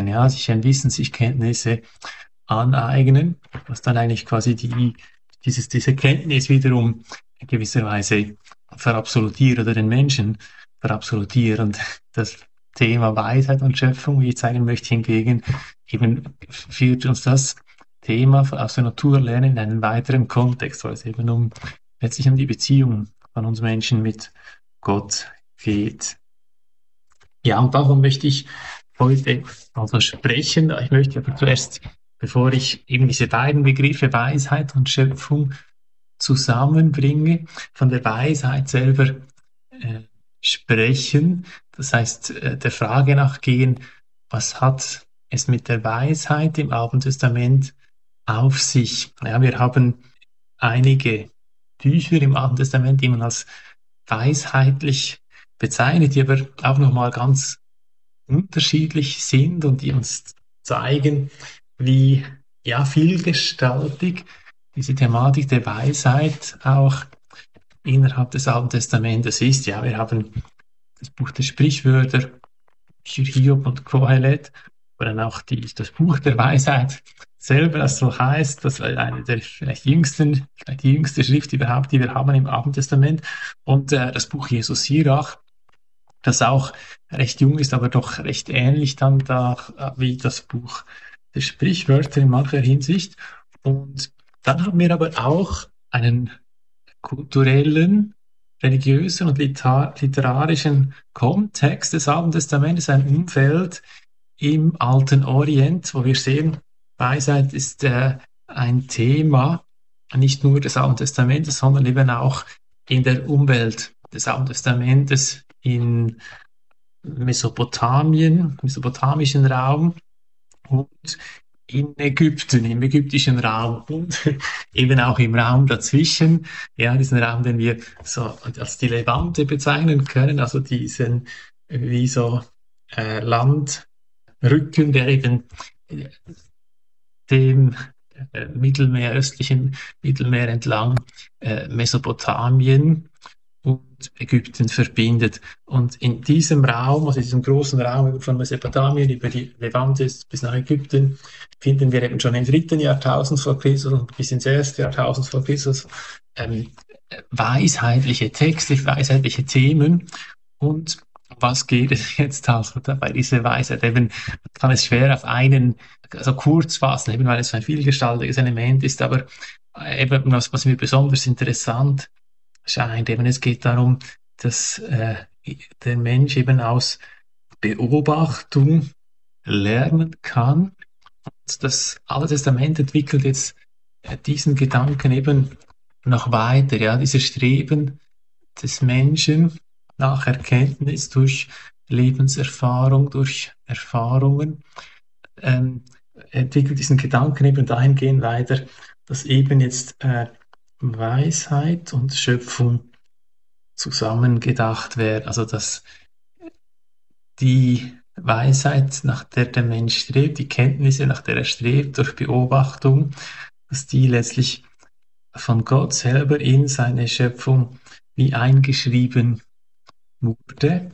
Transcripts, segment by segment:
aneignen, ja, sich ein Wissen, sich Kenntnisse aneignen, was dann eigentlich quasi diese Kenntnis wiederum in gewisser Weise verabsolutiert oder den Menschen verabsolutiert. Und das Thema Weisheit und Schöpfung, wie ich zeigen möchte, hingegen eben führt uns das Thema aus der Natur lernen in einen weiteren Kontext, weil es eben letztlich um die Beziehung von uns Menschen mit Gott geht. Ja, und darum möchte ich heute also sprechen. Ich möchte aber zuerst, bevor ich eben diese beiden Begriffe Weisheit und Schöpfung zusammenbringe, von der Weisheit selber sprechen. Das heißt, der Frage nachgehen, was hat es mit der Weisheit im Alten Testament auf sich? Ja, wir haben einige Bücher im Alten Testament, die man als weisheitlich bezeichnet, die aber auch nochmal ganz unterschiedlich sind und die uns zeigen, wie ja vielgestaltig diese Thematik der Weisheit auch innerhalb des Alten Testamentes ist. Ja, wir haben das Buch der Sprichwörter, Hiob und Kohelet, oder dann auch das Buch der Weisheit selber, das so heißt, das war eine der vielleicht die jüngste Schrift überhaupt, die wir haben im Alten Testament, und das Buch Jesus Sirach, das auch recht jung ist, aber doch recht ähnlich dann da wie das Buch der Sprichwörter in mancher Hinsicht. Und dann haben wir aber auch einen kulturellen, religiösen und literarischen Kontext des Alten Testamentes, ein Umfeld im Alten Orient, wo wir sehen, Weisheit ist ein Thema nicht nur des Alten Testamentes, sondern eben auch in der Umwelt des Alten Testamentes, in Mesopotamien, im mesopotamischen Raum und in Ägypten, im ägyptischen Raum und eben auch im Raum dazwischen, ja, diesen Raum, den wir so als die Levante bezeichnen können, also diesen wie so Landrücken, der eben dem östlichen Mittelmeer entlang Mesopotamien und Ägypten verbindet. Und in diesem Raum, also diesem großen Raum von Mesopotamien über die Levante bis nach Ägypten, finden wir eben schon im 3. Jahrtausend vor Christus und bis ins 1. Jahrtausend vor Christus weisheitliche Texte, weisheitliche Themen. Und was geht es jetzt also bei dieser Weisheit? Eben, man kann es schwer auf einen so kurz fassen, eben weil es so ein vielgestaltiges Element ist, aber eben was mir besonders interessant scheint, eben es geht darum, dass der Mensch eben aus Beobachtung lernen kann. Und das Alte Testament entwickelt jetzt diesen Gedanken eben noch weiter, ja, dieses Streben des Menschen nach Erkenntnis durch Lebenserfahrung, durch Erfahrungen, entwickelt diesen Gedanken eben dahingehend weiter, dass eben jetzt Weisheit und Schöpfung zusammengedacht werden. Also dass die Weisheit, nach der der Mensch strebt, die Kenntnisse, nach der er strebt, durch Beobachtung, dass die letztlich von Gott selber in seine Schöpfung wie eingeschrieben wurde.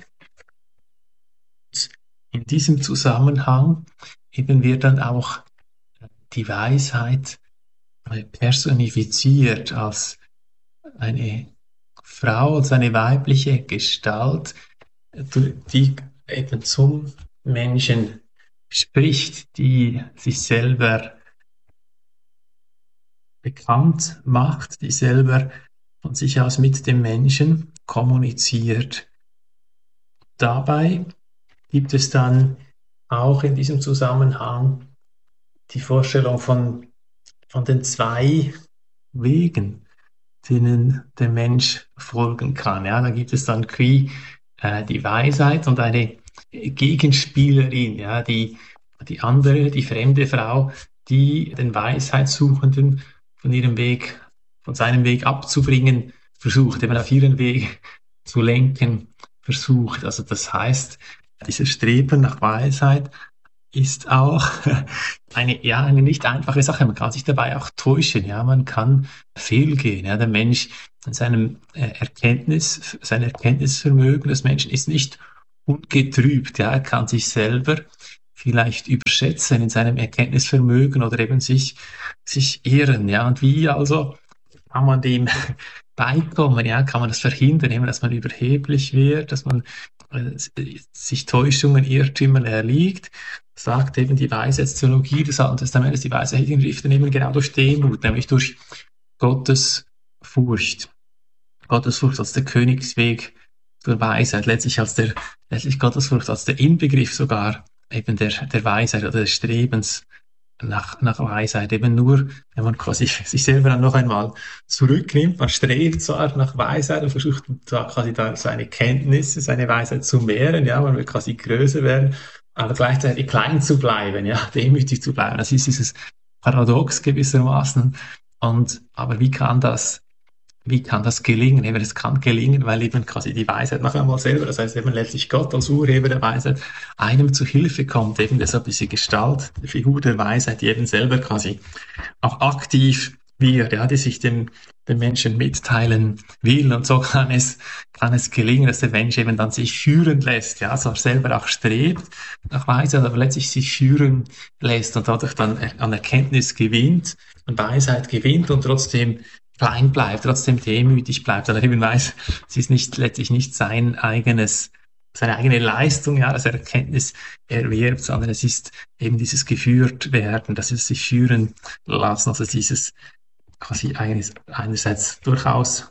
In diesem Zusammenhang eben wird dann auch die Weisheit personifiziert als eine Frau, als eine weibliche Gestalt, die eben zum Menschen spricht, die sich selber bekannt macht, die selber von sich aus mit dem Menschen kommuniziert. Dabei gibt es dann auch in diesem Zusammenhang die Vorstellung von den zwei Wegen, denen der Mensch folgen kann. Ja, da gibt es dann die Weisheit und eine Gegenspielerin, ja, die andere, die fremde Frau, die den Weisheitssuchenden von seinem Weg abzubringen versucht, eben auf ihren Weg zu lenken versucht. Also das heißt, dieses Streben nach Weisheit ist auch eine nicht einfache Sache. Man kann sich dabei auch täuschen, ja, man kann fehlgehen. Ja, der Mensch in sein Erkenntnisvermögen des Menschen ist nicht ungetrübt. Ja, er kann sich selber vielleicht überschätzen in seinem Erkenntnisvermögen oder eben sich irren, ja. Und wie also kann man dem beikommen, ja, kann man das verhindern, eben, dass man überheblich wird, dass man sich Täuschungen, Irrtümern erliegt, sagt eben die Weisheitstheologie des Alten Testamentes, die Weisheiligen Schriften eben genau durch Demut, nämlich durch Gottesfurcht. Gottesfurcht als der Königsweg zur Weisheit, letztlich Gottesfurcht als der Inbegriff sogar eben der Weisheit oder des Strebens nach Weisheit. Eben nur, wenn man quasi sich selber dann noch einmal zurücknimmt, man strebt zwar nach Weisheit und versucht da quasi da seine Kenntnisse, seine Weisheit zu mehren, ja, man will quasi größer werden, aber gleichzeitig klein zu bleiben, ja, demütig zu bleiben. Das ist dieses Paradox gewissermaßen. Aber wie kann das gelingen? Eben, es kann gelingen, weil eben quasi die Weisheit noch einmal selber, das heißt eben letztlich Gott als Urheber der Weisheit, einem zu Hilfe kommt, eben deshalb diese Gestalt, die Figur der Weisheit, die eben selber quasi auch aktiv wird, ja, die sich den Menschen mitteilen will. Und so kann es gelingen, dass der Mensch eben dann sich führen lässt, ja, so selber auch strebt nach Weisheit, aber letztlich sich führen lässt und dadurch dann an Erkenntnis gewinnt, an Weisheit gewinnt und trotzdem klein bleibt, trotzdem demütig bleibt, weil er eben weiß, es ist letztlich nicht seine eigene Leistung, ja, dass er Erkenntnis erwirbt, sondern es ist eben dieses geführt werden, dass es sich führen lassen, also dieses quasi einerseits durchaus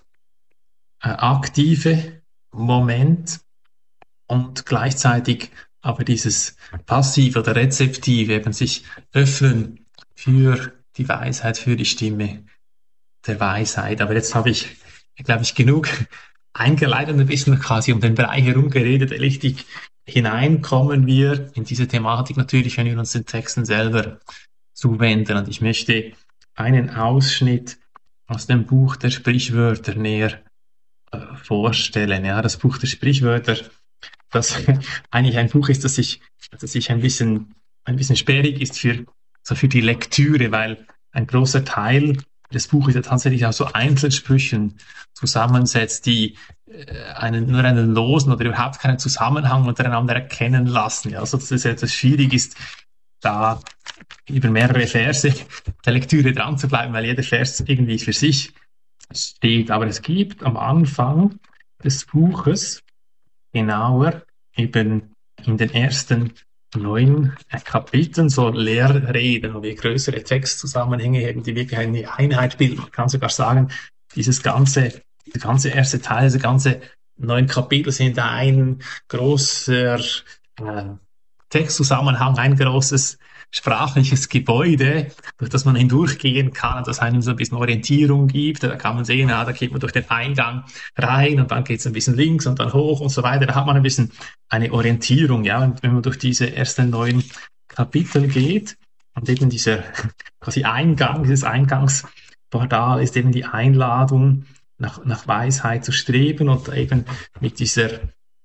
aktive Moment und gleichzeitig aber dieses passive oder rezeptive, eben sich öffnen für die Weisheit, für die Stimme der Weisheit. Aber jetzt habe ich, glaube ich, genug eingeleitet und ein bisschen quasi um den Bereich herum geredet. Richtig hineinkommen wir in diese Thematik natürlich, wenn wir uns den Texten selber zuwenden. Und ich möchte einen Ausschnitt aus dem Buch der Sprichwörter näher vorstellen. Ja, das Buch der Sprichwörter, das eigentlich ein Buch ist, das sich ein bisschen sperrig ist für die Lektüre, weil ein großer Teil des Buches ja tatsächlich aus so Einzelsprüchen zusammensetzt, die nur einen losen oder überhaupt keinen Zusammenhang untereinander erkennen lassen. Ja, also dass es etwas schwierig ist, da über mehrere Verse der Lektüre dran zu bleiben, weil jeder Vers irgendwie für sich steht. Aber es gibt am Anfang des Buches, genauer eben in den ersten 9 Kapiteln, so Lehrreden oder größere Textzusammenhänge haben, die wirklich eine Einheit bilden. Man kann sogar sagen, dieser ganze erste Teil, diese ganze 9 Kapitel sind ein großer Textzusammenhang, ein großes sprachliches Gebäude, durch das man hindurchgehen kann, das einem so ein bisschen Orientierung gibt. Da kann man sehen, ja, da geht man durch den Eingang rein und dann geht es ein bisschen links und dann hoch und so weiter. Da hat man ein bisschen eine Orientierung, ja. Und wenn man durch diese ersten 9 Kapitel geht und eben dieser quasi Eingang, dieses Eingangsportal ist eben die Einladung, nach Weisheit zu streben und eben mit dieser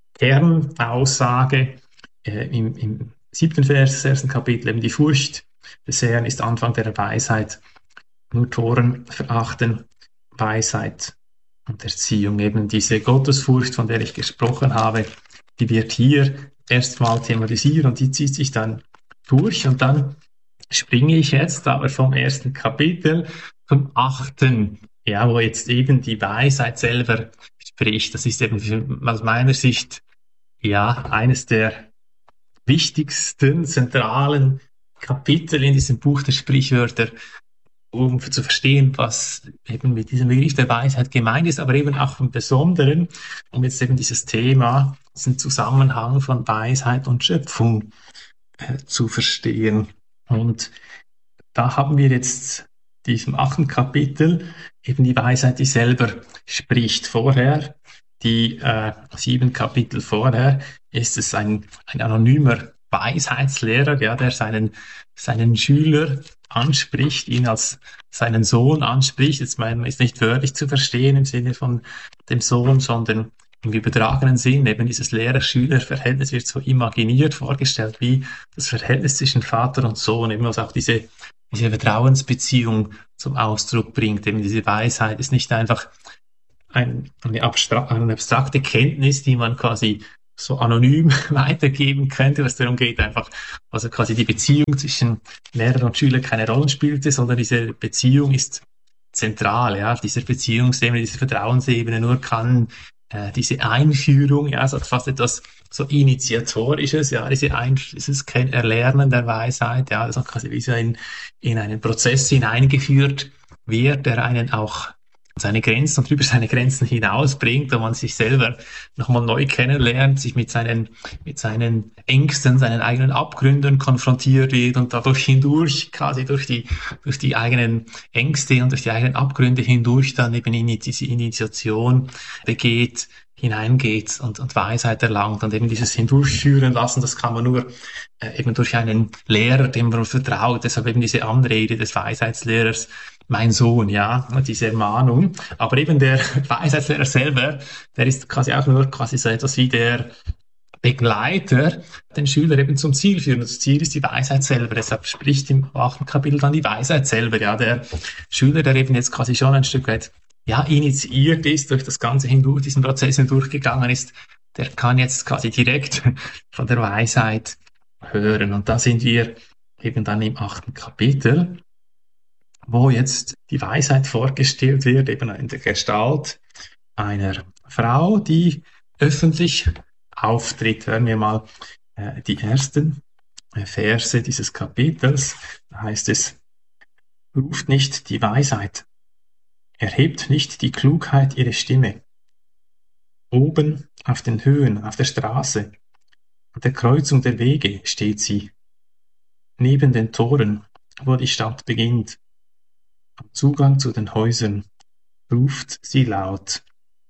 Kernaussage im 7. Vers des 1. Kapitel, eben die Furcht des Herrn ist Anfang der Weisheit, nur Toren verachten Weisheit und Erziehung. Eben diese Gottesfurcht, von der ich gesprochen habe, die wird hier erstmal thematisiert und die zieht sich dann durch. Und dann springe ich jetzt aber vom 1. Kapitel zum 8. Ja, wo jetzt eben die Weisheit selber spricht. Das ist eben aus meiner Sicht ja eines der wichtigsten, zentralen Kapitel in diesem Buch der Sprichwörter, um zu verstehen, was eben mit diesem Begriff der Weisheit gemeint ist, aber eben auch im Besonderen, um jetzt eben dieses Thema, diesen Zusammenhang von Weisheit und Schöpfung zu verstehen. Und da haben wir jetzt diesem 8. Kapitel eben die Weisheit, die selber spricht. Vorher, die 7 Kapitel vorher, ist es ein anonymer Weisheitslehrer, ja, der seinen Schüler anspricht, ihn als seinen Sohn anspricht. Jetzt ist nicht wörtlich zu verstehen im Sinne von dem Sohn, sondern im übertragenen Sinn, eben dieses Lehrer-Schüler-Verhältnis wird so imaginiert vorgestellt, wie das Verhältnis zwischen Vater und Sohn, eben was auch diese Vertrauensbeziehung zum Ausdruck bringt. Eben diese Weisheit ist nicht einfach eine abstrakte Kenntnis, die man quasi so anonym weitergeben könnte, was darum geht einfach, also quasi die Beziehung zwischen Lehrer und Schüler keine Rolle spielte, sondern diese Beziehung ist zentral, ja, diese Beziehungsebene, diese Vertrauensebene, nur kann diese Einführung, ja, so fast etwas so Initiatorisches, ja, dieses Erlernen der Weisheit, ja, das ist quasi wie so in einen Prozess hineingeführt wird, der einen auch seine Grenzen und über seine Grenzen hinausbringt, wo man sich selber nochmal neu kennenlernt, sich mit seinen Ängsten, seinen eigenen Abgründen konfrontiert wird und dadurch hindurch, quasi durch die eigenen Ängste und durch die eigenen Abgründe hindurch dann eben in diese Initiation begeht, hineingeht und Weisheit erlangt und eben dieses Hindurchführen lassen, das kann man nur eben durch einen Lehrer, dem man vertraut, deshalb eben diese Anrede des Weisheitslehrers, mein Sohn, ja, diese Ermahnung. Aber eben der Weisheitslehrer selber, der ist quasi auch nur quasi so etwas wie der Begleiter, den Schüler eben zum Ziel führen. Das Ziel ist die Weisheit selber. Deshalb spricht im 8. Kapitel dann die Weisheit selber. Ja, der Schüler, der eben jetzt quasi schon ein Stück weit ja, initiiert ist, durch das Ganze hindurch, diesen Prozess hindurchgegangen ist, der kann jetzt quasi direkt von der Weisheit hören. Und da sind wir eben dann im 8. Kapitel, wo jetzt die Weisheit vorgestellt wird, eben in der Gestalt einer Frau, die öffentlich auftritt. Hören wir mal die ersten Verse dieses Kapitels. Da heißt es, ruft nicht die Weisheit, erhebt nicht die Klugheit ihre Stimme. Oben auf den Höhen, auf der Straße, an der Kreuzung der Wege steht sie, neben den Toren, wo die Stadt beginnt. Am Zugang zu den Häusern ruft sie laut.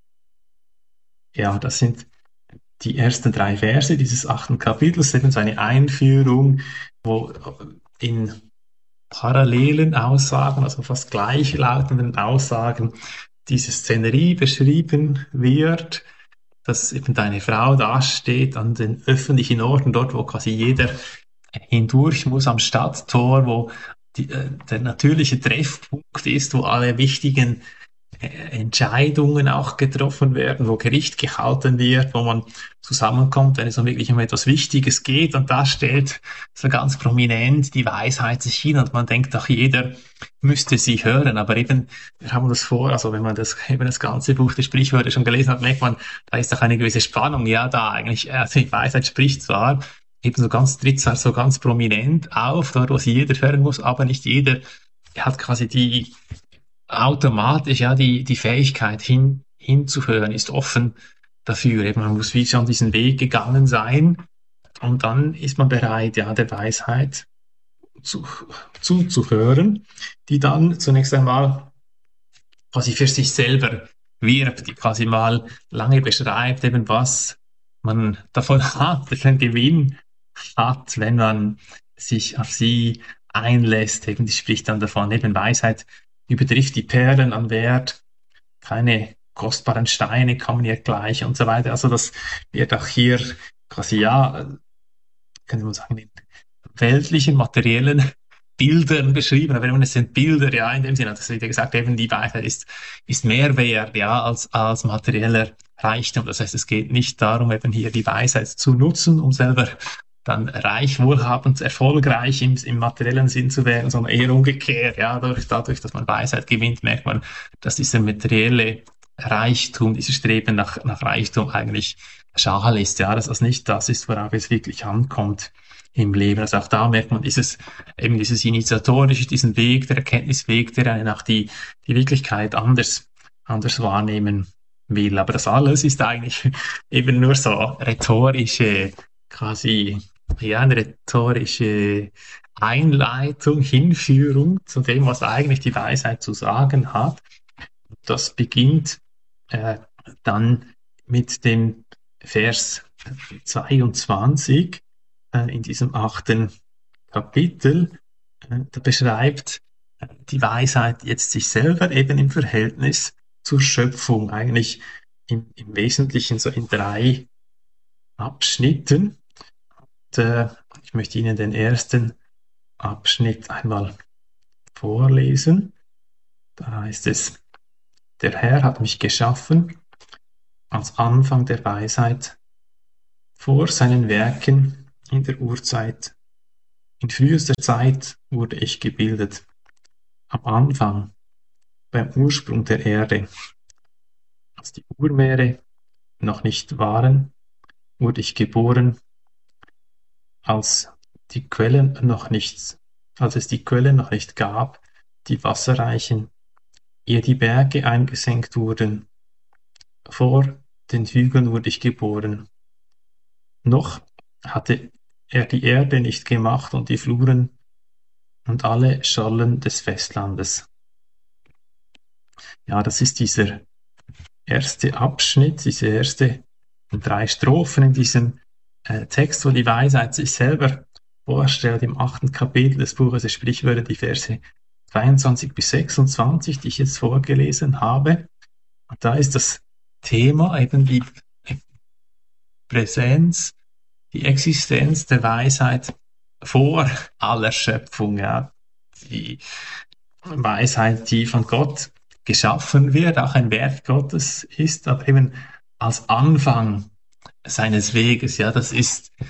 Ja, das sind die ersten 3 Verse dieses 8. Kapitels, eben so eine Einführung, wo in parallelen Aussagen, also fast gleichlautenden Aussagen, diese Szenerie beschrieben wird, dass eben deine Frau dasteht an den öffentlichen Orten, dort, wo quasi jeder hindurch muss, am Stadttor, wo der natürliche Treffpunkt ist, wo alle wichtigen Entscheidungen auch getroffen werden, wo Gericht gehalten wird, wo man zusammenkommt, wenn es um wirklich um etwas Wichtiges geht. Und da stellt so ganz prominent die Weisheit sich hin und man denkt, auch jeder müsste sie hören. Aber eben, wir haben das vor, also wenn man eben das ganze Buch der Sprichwörter schon gelesen hat, merkt man, da ist doch eine gewisse Spannung. Ja, da eigentlich, also die Weisheit spricht zwar, eben so ganz, tritt zwar so ganz prominent auf, dort, wo sie jeder hören muss, aber nicht jeder hat quasi die automatisch ja die Fähigkeit hinzuhören, ist offen dafür. Eben, man muss wie schon diesen Weg gegangen sein und dann ist man bereit, ja, der Weisheit zuzuhören, die dann zunächst einmal quasi für sich selber wirbt, die quasi mal lange beschreibt, eben was man davon hat, welchen Gewinn hat, wenn man sich auf sie einlässt. Eben, die spricht dann davon, eben Weisheit übertrifft die Perlen an Wert, keine kostbaren Steine kann man ihr gleich und so weiter. Also das wird auch hier quasi, ja, könnte man sagen, in weltlichen, materiellen Bildern beschrieben. Aber es sind Bilder, ja, in dem Sinne, das wird ja gesagt, eben die Weisheit ist mehr wert, ja, als materieller Reichtum. Das heißt, es geht nicht darum, eben hier die Weisheit zu nutzen, um selber dann reich, wohlhabend, erfolgreich im materiellen Sinn zu werden, sondern eher umgekehrt. Ja, dadurch, dass man Weisheit gewinnt, merkt man, dass dieser materielle Reichtum, dieses Streben nach Reichtum eigentlich schal ist. Ja, dass das nicht das ist, worauf es wirklich ankommt im Leben. Also auch da merkt man dieses Initiatorische, diesen Weg, der Erkenntnisweg, der einen auch die Wirklichkeit anders wahrnehmen will. Aber das alles ist eigentlich eben nur so rhetorische, quasi, ja, eine rhetorische Einleitung, Hinführung zu dem, was eigentlich die Weisheit zu sagen hat. Das beginnt dann mit dem Vers 22 in diesem 8. Kapitel. Da beschreibt die Weisheit jetzt sich selber eben im Verhältnis zur Schöpfung, eigentlich im Wesentlichen so in 3 Abschnitten. Und, ich möchte Ihnen den ersten Abschnitt einmal vorlesen. Da heißt es, der Herr hat mich geschaffen als Anfang der Weisheit vor seinen Werken in der Urzeit. In frühester Zeit wurde ich gebildet. Am Anfang, beim Ursprung der Erde, als die Urmeere noch nicht waren, wurde ich geboren, als die Quellen noch nichts, als es die Quellen noch nicht gab, die wasserreichen, ehe die Berge eingesenkt wurden. Vor den Hügeln wurde ich geboren. Noch hatte er die Erde nicht gemacht und die Fluren und alle Schollen des Festlandes. Ja, das ist dieser erste Abschnitt, diese ersten 3 Strophen in diesem Text, wo die Weisheit sich selber vorstellt, im 8. Kapitel des Buches der Sprichwörter, die Verse 22 bis 26, die ich jetzt vorgelesen habe. Und da ist das Thema eben die Präsenz, die Existenz der Weisheit vor aller Schöpfung. Ja. Die Weisheit, die von Gott geschaffen wird, auch ein Werk Gottes ist, aber eben als Anfang seines Weges. Ja, das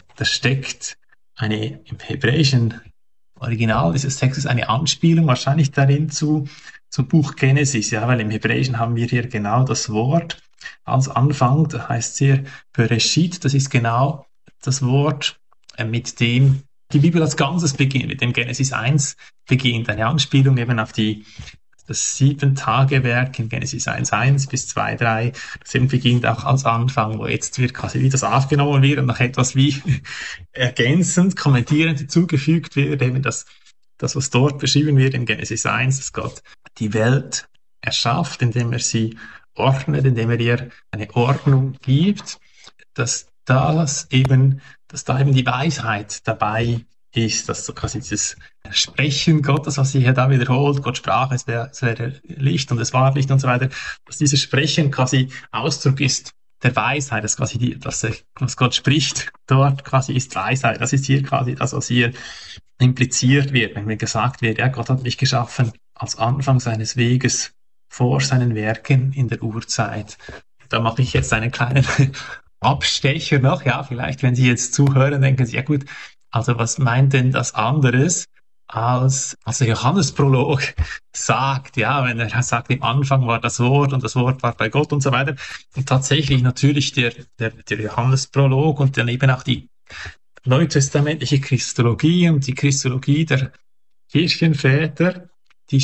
steckt im hebräischen Original dieses Textes eine Anspielung wahrscheinlich darin zum Buch Genesis, ja, weil im Hebräischen haben wir hier genau das Wort als Anfang, da heißt es hier Bereshit, das ist genau das Wort, mit dem die Bibel als Ganzes beginnt, mit dem Genesis 1 beginnt, eine Anspielung eben auf das 7-Tage-Werk in Genesis 1,1 bis 2,3, das eben beginnt auch als Anfang, wo jetzt wird quasi wie das aufgenommen wird und noch etwas wie ergänzend, kommentierend hinzugefügt wird, eben das, was dort beschrieben wird in Genesis 1, dass Gott die Welt erschafft, indem er sie ordnet, indem er ihr eine Ordnung gibt, dass da eben die Weisheit dabei ist, dass so quasi dieses Sprechen Gottes, was sich ja da wiederholt, Gott sprach, es wäre Licht und es war Licht und so weiter, dass dieses Sprechen quasi Ausdruck ist der Weisheit, dass quasi was Gott spricht, dort quasi ist Weisheit. Das ist hier quasi das, was hier impliziert wird, wenn mir gesagt wird, ja, Gott hat mich geschaffen als Anfang seines Weges vor seinen Werken in der Urzeit. Da mache ich jetzt einen kleinen Abstecher noch, ja, vielleicht, wenn Sie jetzt zuhören, denken Sie, ja gut, also was meint denn das anderes als der Johannesprolog sagt, ja, wenn er sagt, im Anfang war das Wort und das Wort war bei Gott und so weiter. Und tatsächlich natürlich der Johannesprolog und dann eben auch die neutestamentliche Christologie und die Christologie der Kirchenväter, die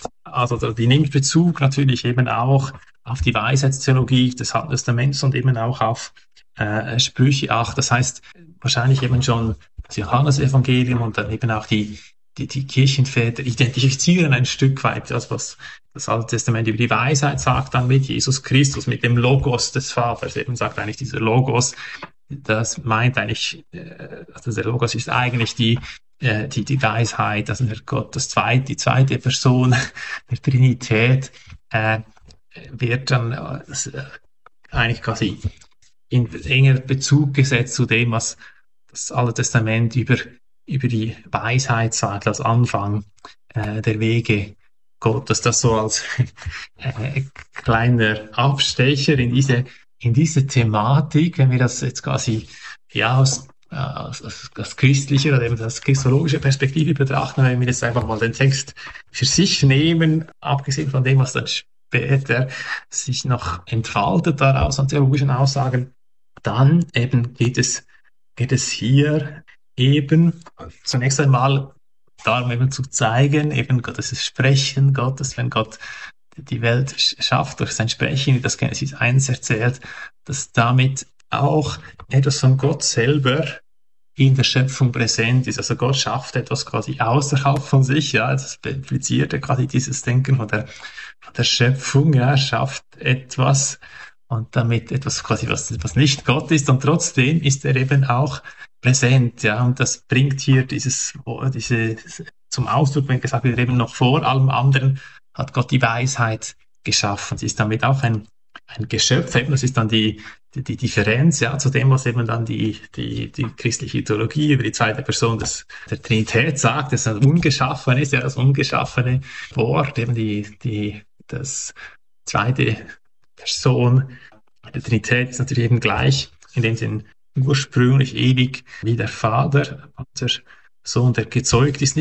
die nimmt Bezug natürlich eben auch auf die Weisheitstheologie des Alten Testaments und eben auch auf Sprüche 8. Das heißt, wahrscheinlich eben schon das Johannesevangelium und dann eben auch die Kirchenväter identifizieren ein Stück weit das, was das Alte Testament über die Weisheit sagt, dann mit Jesus Christus, mit dem Logos des Vaters. Eben sagt eigentlich dieser Logos, das meint eigentlich, also der Logos ist eigentlich die Weisheit, also der Gott, die zweite Person der Trinität, wird dann eigentlich quasi in enger Bezug gesetzt zu dem, was das Alte Testament über die Weisheit sagt, als Anfang der Wege Gottes. Das so als kleiner Abstecher in diese Thematik, wenn wir das jetzt quasi aus christlicher oder eben aus christologischer Perspektive betrachten, wenn wir jetzt einfach mal den Text für sich nehmen, abgesehen von dem, was dann später sich noch entfaltet daraus an theologischen Aussagen, dann eben geht es hier eben zunächst einmal darum eben zu zeigen, eben das Sprechen Gottes, wenn Gott die Welt schafft durch sein Sprechen, wie das Genesis 1 erzählt, dass damit auch etwas von Gott selber in der Schöpfung präsent ist. Also Gott schafft etwas quasi außerhalb von sich, ja, das impliziert ja quasi dieses Denken von der Schöpfung, ja, schafft etwas und damit etwas quasi, was nicht Gott ist, und trotzdem ist er eben auch präsent, ja, und das bringt hier diese zum Ausdruck, wenn gesagt wird, eben noch vor allem anderen hat Gott die Weisheit geschaffen. Sie ist damit auch ein Geschöpf, eben, das ist dann die Differenz, ja, zu dem, was eben dann die christliche Theologie über die zweite Person der Trinität sagt, dass das Ungeschaffene ist, ja, das ungeschaffene Wort, eben das zweite Person der Trinität ist natürlich eben gleich in dem Sinn ursprünglich ewig wie der Vater, der Sohn, der gezeugt ist,